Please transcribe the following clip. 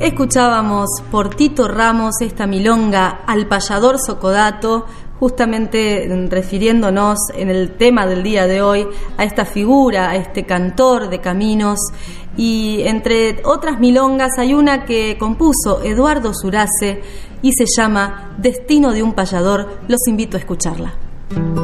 Escuchábamos por Tito Ramos esta milonga Al Payador Socodato, justamente refiriéndonos en el tema del día de hoy a esta figura, a este cantor de caminos. Y entre otras milongas hay una que compuso Eduardo Surace y se llama Destino de un Payador. Los invito a escucharla.